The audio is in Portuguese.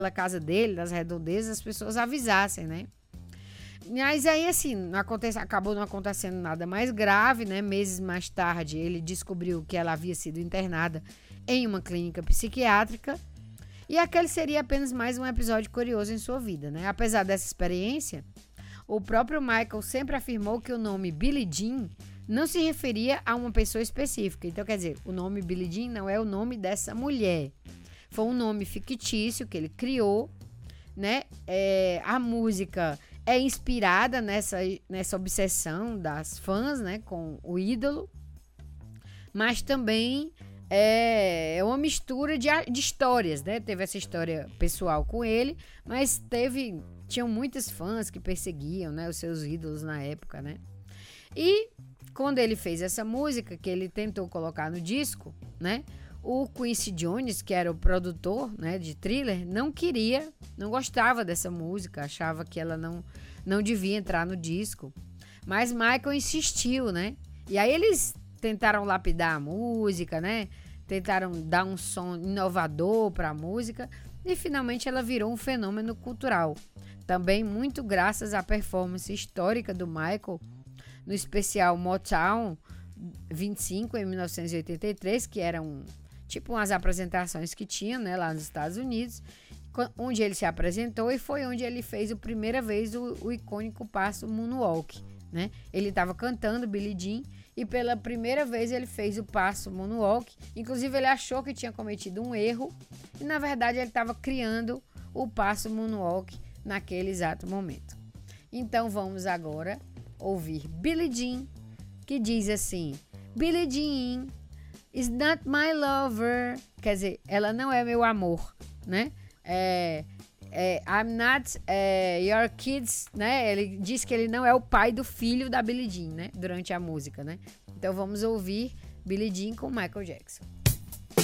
casa dele, das redondezas, as pessoas avisassem, né? Mas aí, assim, acabou não acontecendo nada mais grave, né? Meses mais tarde, ele descobriu que ela havia sido internada em uma clínica psiquiátrica. E aquele seria apenas mais um episódio curioso em sua vida, né? Apesar dessa experiência, o próprio Michael sempre afirmou que o nome Billie Jean não se referia a uma pessoa específica. Então, quer dizer, o nome Billie Jean não é o nome dessa mulher. Foi um nome fictício que ele criou, né? A música é inspirada nessa obsessão das fãs, né? Com o ídolo. Mas também é uma mistura de histórias, né? Teve essa história pessoal com ele, mas tinham muitos fãs que perseguiam, né, os seus ídolos na época, né? E quando ele fez essa música, que ele tentou colocar no disco, né? O Quincy Jones, que era o produtor, né, de Thriller, não gostava dessa música, achava que ela não devia entrar no disco. Mas Michael insistiu, né? E aí eles tentaram lapidar a música, né? Tentaram dar um som inovador para a música e finalmente ela virou um fenômeno cultural. Também muito graças à performance histórica do Michael no especial Motown 25 em 1983, que eram tipo umas apresentações que tinha, né, lá nos Estados Unidos, onde ele se apresentou e foi onde ele fez a primeira vez o icônico passo Moonwalk, né? Ele estava cantando Billie Jean e pela primeira vez ele fez o passo Moonwalk. Inclusive ele achou que tinha cometido um erro e na verdade ele estava criando o passo Moonwalk naquele exato momento. Então vamos agora ouvir Billie Jean, que diz assim: Billie Jean is not my lover, quer dizer, ela não é meu amor, né? I'm not your kids, né? Ele diz que ele não é o pai do filho da Billie Jean, né? Durante a música, né? Então vamos ouvir Billie Jean com Michael Jackson.